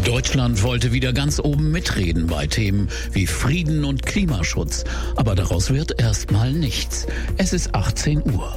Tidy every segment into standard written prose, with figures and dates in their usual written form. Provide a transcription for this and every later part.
Deutschland wollte wieder ganz oben mitreden bei Themen wie Frieden und Klimaschutz. Aber daraus wird erstmal nichts. Es ist 18 Uhr.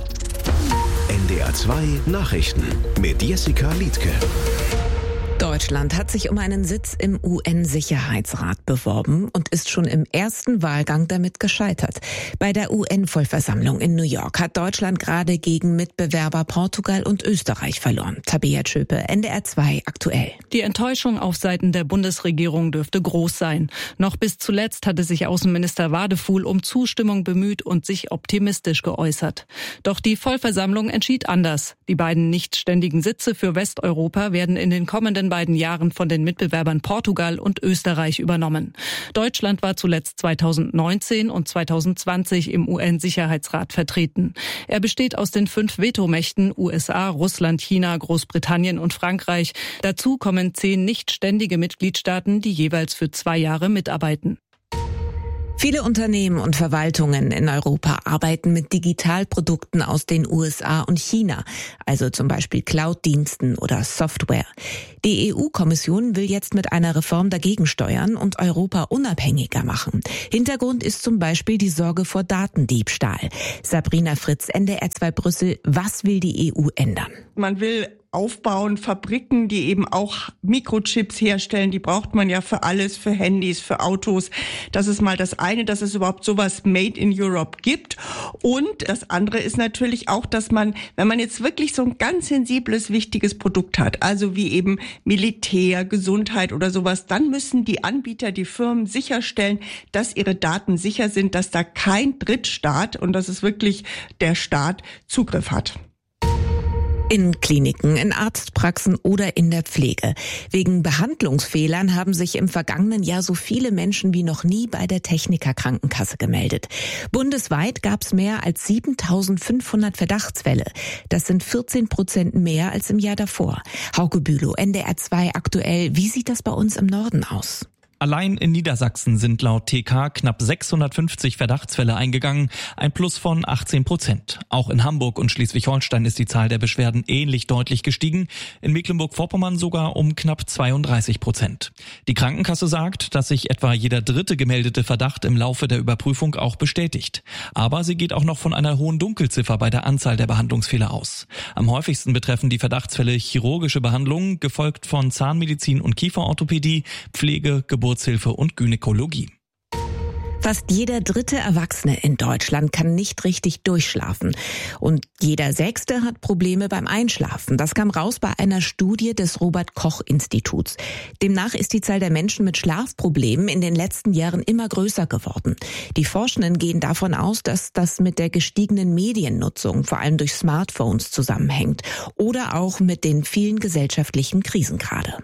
NDR 2 Nachrichten mit Jessica Liedtke. Deutschland hat sich um einen Sitz im UN-Sicherheitsrat beworben und ist schon im ersten Wahlgang damit gescheitert. Bei der UN-Vollversammlung in New York hat Deutschland gerade gegen Mitbewerber Portugal und Österreich verloren. Tabea Tschöpe, NDR 2 aktuell. Die Enttäuschung auf Seiten der Bundesregierung dürfte groß sein. Noch bis zuletzt hatte sich Außenminister Wadefuhl um Zustimmung bemüht und sich optimistisch geäußert. Doch die Vollversammlung entschied anders. Die beiden nicht ständigen Sitze für Westeuropa werden in den kommenden beiden Jahren von den Mitbewerbern Portugal und Österreich übernommen. Deutschland war zuletzt 2019 und 2020 im UN-Sicherheitsrat vertreten. Er besteht aus den 5 Vetomächten USA, Russland, China, Großbritannien und Frankreich. Dazu kommen 10 nicht ständige Mitgliedstaaten, die jeweils für 2 Jahre mitarbeiten. Viele Unternehmen und Verwaltungen in Europa arbeiten mit Digitalprodukten aus den USA und China, also zum Beispiel Cloud-Diensten oder Software. Die EU-Kommission will jetzt mit einer Reform dagegen steuern und Europa unabhängiger machen. Hintergrund ist zum Beispiel die Sorge vor Datendiebstahl. Sabrina Fritz, NDR 2 Brüssel. Was will die EU ändern? Man will aufbauen, Fabriken, die eben auch Mikrochips herstellen, die braucht man ja für alles, für Handys, für Autos. Das ist mal das eine, dass es überhaupt sowas Made in Europe gibt. Und das andere ist natürlich auch, dass man, wenn man jetzt wirklich so ein ganz sensibles, wichtiges Produkt hat, also wie eben Militär, Gesundheit oder sowas, dann müssen die Anbieter, die Firmen sicherstellen, dass ihre Daten sicher sind, dass da kein Drittstaat, und das ist wirklich der Staat, Zugriff hat. In Kliniken, in Arztpraxen oder in der Pflege. Wegen Behandlungsfehlern haben sich im vergangenen Jahr so viele Menschen wie noch nie bei der Techniker Krankenkasse gemeldet. Bundesweit gab es mehr als 7.500 Verdachtsfälle. Das sind 14% mehr als im Jahr davor. Hauke Bülow, NDR 2 aktuell. Wie sieht das bei uns im Norden aus? Allein in Niedersachsen sind laut TK knapp 650 Verdachtsfälle eingegangen, ein Plus von 18%. Auch in Hamburg und Schleswig-Holstein ist die Zahl der Beschwerden ähnlich deutlich gestiegen, in Mecklenburg-Vorpommern sogar um knapp 32%. Die Krankenkasse sagt, dass sich etwa jeder dritte gemeldete Verdacht im Laufe der Überprüfung auch bestätigt. Aber sie geht auch noch von einer hohen Dunkelziffer bei der Anzahl der Behandlungsfehler aus. Am häufigsten betreffen die Verdachtsfälle chirurgische Behandlungen, gefolgt von Zahnmedizin und Kieferorthopädie, Pflege, Geburtshilfe und Gynäkologie. Fast jeder dritte Erwachsene in Deutschland kann nicht richtig durchschlafen. Und jeder Sechste hat Probleme beim Einschlafen. Das kam raus bei einer Studie des Robert-Koch-Instituts. Demnach ist die Zahl der Menschen mit Schlafproblemen in den letzten Jahren immer größer geworden. Die Forschenden gehen davon aus, dass das mit der gestiegenen Mediennutzung, vor allem durch Smartphones, zusammenhängt. Oder auch mit den vielen gesellschaftlichen Krisen gerade.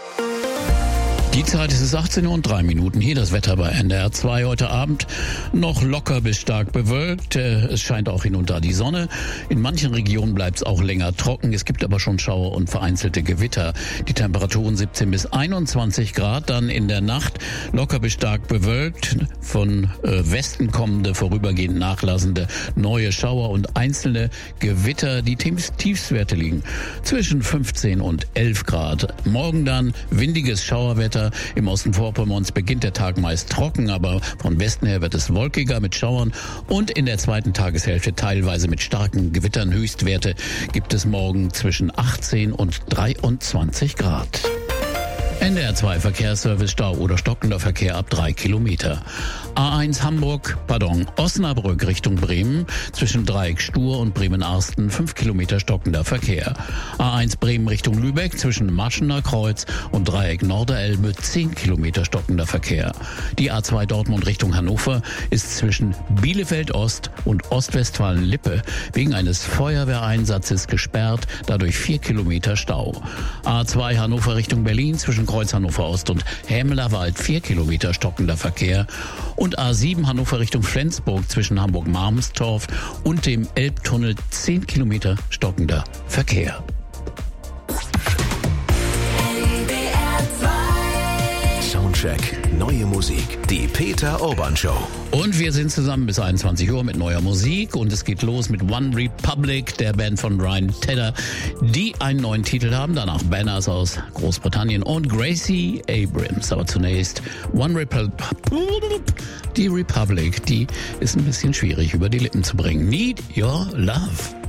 Die Zeit ist es 18:03 Uhr. Hier das Wetter bei NDR 2 heute Abend. Noch locker bis stark bewölkt. Es scheint auch hin und da die Sonne. In manchen Regionen bleibt es auch länger trocken. Es gibt aber schon Schauer und vereinzelte Gewitter. Die Temperaturen 17 bis 21 Grad. Dann in der Nacht locker bis stark bewölkt. Von Westen kommende, vorübergehend nachlassende neue Schauer und einzelne Gewitter. Die Tiefstwerte liegen zwischen 15 und 11 Grad. Morgen dann windiges Schauerwetter. Im Osten Vorpommerns beginnt der Tag meist trocken, aber von Westen her wird es wolkiger mit Schauern und in der zweiten Tageshälfte teilweise mit starken Gewittern. Höchstwerte gibt es morgen zwischen 18 und 23 Grad. NDR 2 Verkehrsservice, Stau oder stockender Verkehr ab 3 Kilometer. A1 Osnabrück Richtung Bremen, zwischen Dreieck Stur und Bremen-Arsten 5 Kilometer stockender Verkehr. A1 Bremen Richtung Lübeck, zwischen Maschener Kreuz und Dreieck Norderelbe 10 Kilometer stockender Verkehr. Die A2 Dortmund Richtung Hannover ist zwischen Bielefeld Ost und Ostwestfalen-Lippe wegen eines Feuerwehreinsatzes gesperrt, dadurch 4 Kilometer Stau. A2 Hannover Richtung Berlin, zwischen Kreuz Hannover Ost und Hämelerwald 4 Kilometer stockender Verkehr. Und A7 Hannover Richtung Flensburg zwischen Hamburg-Marmstorf und dem Elbtunnel 10 Kilometer stockender Verkehr. Soundcheck neue Musik. Die Peter Urban Show. Und wir sind zusammen bis 21 Uhr mit neuer Musik und es geht los mit One Republic, der Band von Ryan Tedder, die einen neuen Titel haben, danach Banners aus Großbritannien und Gracie Abrams. Aber zunächst One Republic, die Republic, die ist ein bisschen schwierig über die Lippen zu bringen. Need Your Love.